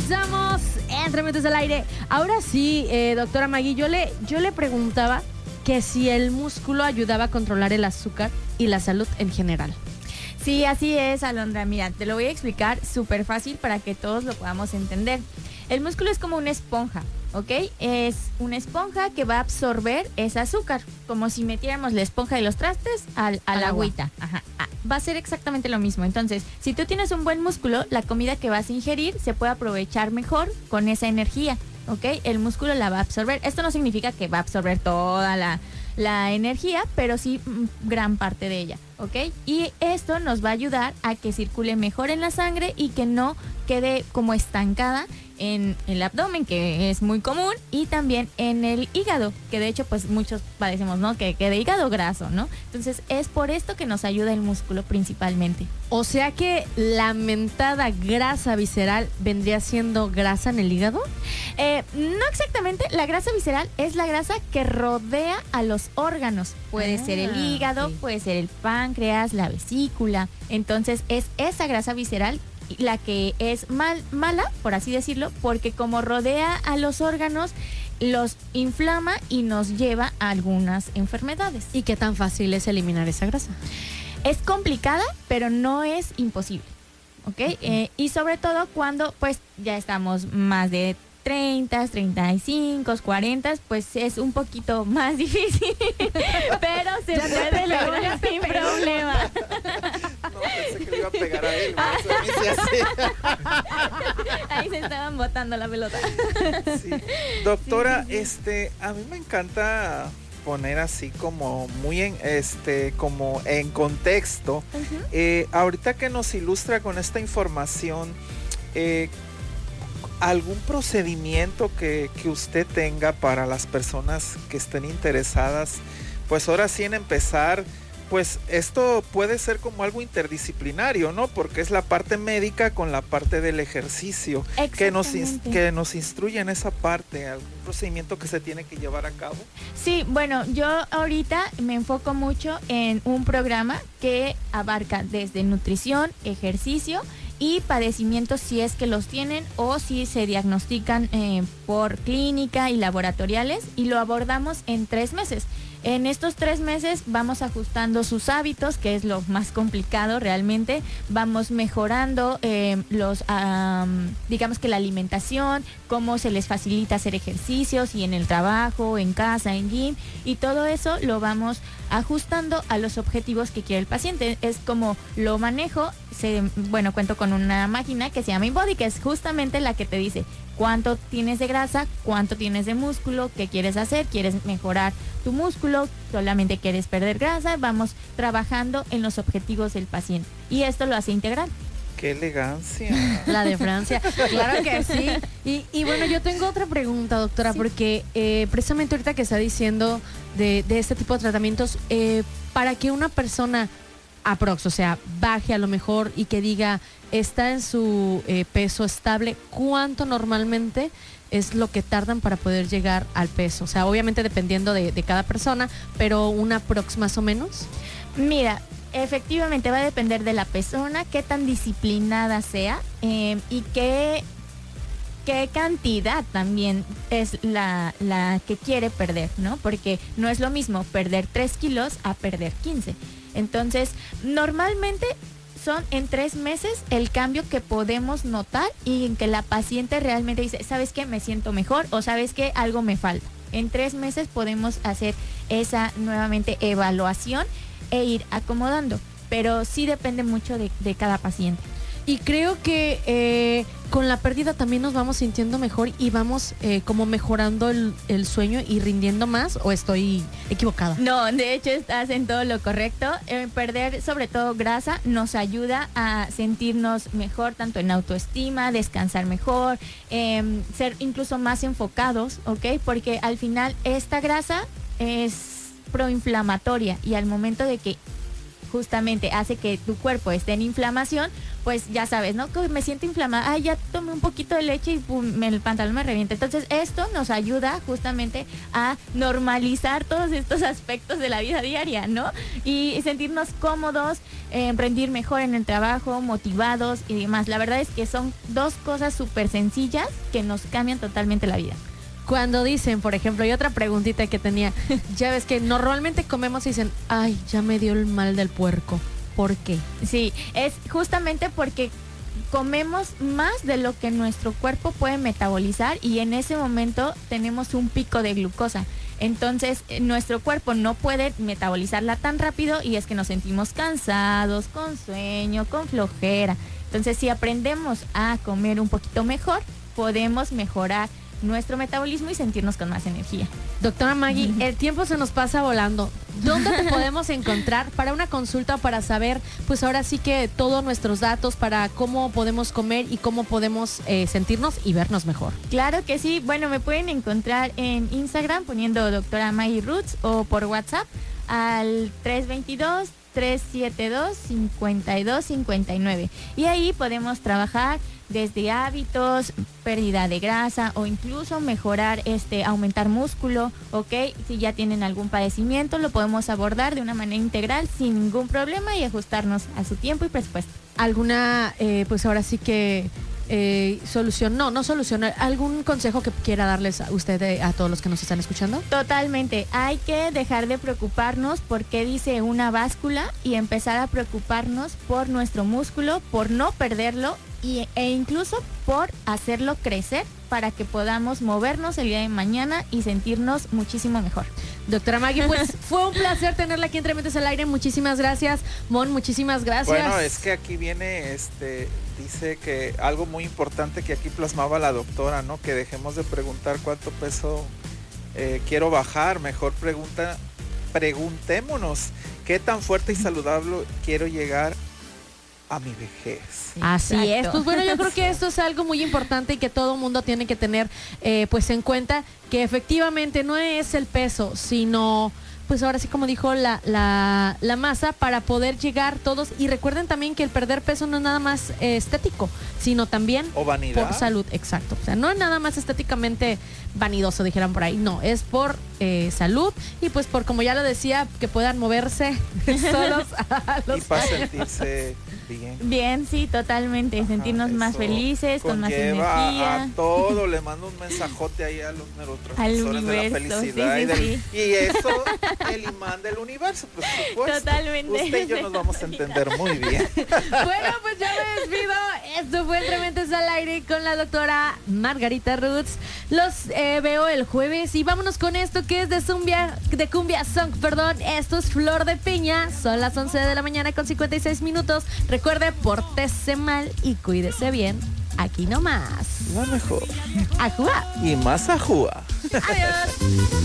Regresamos entre Mentes al Aire. Ahora sí, doctora Maggie, yo le preguntaba que si el músculo ayudaba a controlar el azúcar y la salud en general. Sí, así es, Alondra. Mira, te lo voy a explicar súper fácil para que todos lo podamos entender. El músculo es como una esponja, ¿ok? Es una esponja que va a absorber ese azúcar, como si metiéramos la esponja de los trastes a la agüita. Ajá. Va a ser exactamente lo mismo. Entonces, si tú tienes un buen músculo, la comida que vas a ingerir se puede aprovechar mejor con esa energía, ¿ok? El músculo la va a absorber. Esto no significa que va a absorber toda la energía, pero sí gran parte de ella, ¿ok? Y esto nos va a ayudar a que circule mejor en la sangre y que no quede como estancada en el abdomen, que es muy común, y también en el hígado, que de hecho pues muchos padecemos, ¿no? Que de hígado graso, ¿no? Entonces es por esto que nos ayuda el músculo principalmente. O sea que la mentada grasa visceral vendría siendo grasa en el hígado. No exactamente, la grasa visceral es la grasa que rodea a los órganos. Puede ser el hígado, okay, puede ser el páncreas, la vesícula. Entonces es esa grasa visceral la que es mala, por así decirlo, porque como rodea a los órganos, los inflama y nos lleva a algunas enfermedades. ¿Y qué tan fácil es eliminar esa grasa? Es complicada, pero no es imposible, ¿ok? Y sobre todo cuando pues ya estamos más de 30, 35, 40, pues es un poquito más difícil, pero se puede lograr sin problema. No, pensé que le iba a pegar a él. Ahí se estaban botando la pelota. Sí. Doctora, sí. A mí me encanta poner así como muy como en contexto. Uh-huh. Ahorita que nos ilustra con esta información, ¿algún procedimiento que usted tenga para las personas que estén interesadas? Pues ahora sí en empezar, pues esto puede ser como algo interdisciplinario, ¿no? Porque es la parte médica con la parte del ejercicio, que nos instruye en esa parte, algún procedimiento que se tiene que llevar a cabo. Sí, bueno, yo ahorita me enfoco mucho en un programa que abarca desde nutrición, ejercicio y padecimientos si es que los tienen o si se diagnostican por clínica y laboratoriales, y lo abordamos en 3 meses. En estos 3 meses vamos ajustando sus hábitos, que es lo más complicado realmente. Vamos mejorando digamos que la alimentación, cómo se les facilita hacer ejercicios y en el trabajo, en casa, en gym, y todo eso lo vamos ajustando a los objetivos que quiere el paciente. Es como lo manejo. Cuento con una máquina que se llama InBody, que es justamente la que te dice cuánto tienes de grasa, cuánto tienes de músculo, qué quieres hacer, quieres mejorar tu músculo, solamente quieres perder grasa. Vamos trabajando en los objetivos del paciente y esto lo hace integral. ¡Qué elegancia! La de Francia, claro que sí. Y bueno, yo tengo otra pregunta, doctora, sí, porque precisamente ahorita que está diciendo de este tipo de tratamientos, para que una persona o sea, baje a lo mejor y que diga está en su peso estable, ¿cuánto normalmente es lo que tardan para poder llegar al peso? O sea, obviamente dependiendo de cada persona, pero una aprox más o menos. Mira, efectivamente va a depender de la persona, qué tan disciplinada sea y qué cantidad también es la que quiere perder, ¿no? Porque no es lo mismo perder 3 kilos a perder 15. Entonces, normalmente son en 3 meses el cambio que podemos notar y en que la paciente realmente dice, ¿sabes qué? Me siento mejor, o ¿sabes qué? Algo me falta. En 3 meses podemos hacer esa nuevamente evaluación e ir acomodando, pero sí depende mucho de cada paciente. Y creo que con la pérdida también nos vamos sintiendo mejor y vamos como mejorando el sueño y rindiendo más, ¿o estoy equivocada? No, de hecho estás en todo lo correcto. Perder sobre todo grasa nos ayuda a sentirnos mejor, tanto en autoestima, descansar mejor, ser incluso más enfocados, ¿ok? Porque al final esta grasa es proinflamatoria y al momento de que justamente hace que tu cuerpo esté en inflamación, pues ya sabes, ¿no? Que me siento inflamada, ya tomé un poquito de leche y pum, el pantalón me revienta. Entonces esto nos ayuda justamente a normalizar todos estos aspectos de la vida diaria, ¿no? Y sentirnos cómodos, rendir mejor en el trabajo, motivados y demás. La verdad es que son dos cosas súper sencillas que nos cambian totalmente la vida. Cuando dicen, por ejemplo, y otra preguntita que tenía, ya ves que normalmente comemos y dicen, ay, ya me dio el mal del puerco. ¿Por qué? Sí, es justamente porque comemos más de lo que nuestro cuerpo puede metabolizar y en ese momento tenemos un pico de glucosa. Entonces, nuestro cuerpo no puede metabolizarla tan rápido y es que nos sentimos cansados, con sueño, con flojera. Entonces, si aprendemos a comer un poquito mejor, podemos mejorar nuestro metabolismo y sentirnos con más energía. Doctora Maggie, el tiempo se nos pasa volando. ¿Dónde te podemos encontrar para una consulta o para saber, pues ahora sí que todos nuestros datos para cómo podemos comer y cómo podemos sentirnos y vernos mejor? Claro que sí. Bueno, me pueden encontrar en Instagram poniendo Doctora Maggie Roots o por WhatsApp al 322-372-5259. Y ahí podemos trabajar desde hábitos, pérdida de grasa o incluso mejorar, aumentar músculo, ¿ok? Si ya tienen algún padecimiento, lo podemos abordar de una manera integral sin ningún problema y ajustarnos a su tiempo y presupuesto. ¿Alguna, pues ahora sí que solución? No solución, ¿algún consejo que quiera darles a usted, a todos los que nos están escuchando? Totalmente, hay que dejar de preocuparnos por qué dice una báscula y empezar a preocuparnos por nuestro músculo, por no perderlo e incluso por hacerlo crecer para que podamos movernos el día de mañana y sentirnos muchísimo mejor. Doctora Maggie, pues fue un placer tenerla aquí entre Mentes al Aire. Muchísimas gracias. Mon, muchísimas gracias. Bueno, es que aquí viene, dice que algo muy importante que aquí plasmaba la doctora, ¿no? Que dejemos de preguntar cuánto peso quiero bajar. Mejor preguntémonos qué tan fuerte y saludable quiero llegar a mi vejez. Así es. Pues bueno, yo creo que esto es algo muy importante y que todo mundo tiene que tener pues en cuenta, que efectivamente no es el peso, sino pues ahora sí, como dijo, la masa para poder llegar todos. Y recuerden también que el perder peso no es nada más estético, sino también o vanidad, por salud. Exacto. O sea, no es nada más estéticamente vanidoso, dijeran por ahí. No, es por salud y pues por, como ya lo decía, que puedan moverse solos a los y para sentirse bien. Bien, sí, totalmente. Ajá, sentirnos más felices, con más energía. A todo, le mando un mensajote ahí a los neurotransmisores al universo, de la felicidad. Sí. Y eso, el imán del universo, por supuesto. Totalmente. Usted y yo nos vamos a entender muy bien. Bueno, pues ya me despido. Esto fue Entre Mentes al Aire con la doctora Margarita Roots. Los veo el jueves y vámonos con esto que es de Cumbia Song, perdón. Esto es Flor de Piña. Son las 11 de la mañana con 56 minutos. Recuerde, pórtese mal y cuídese bien. Aquí nomás. La mejor. Ajúa. Y más ajúa. Adiós.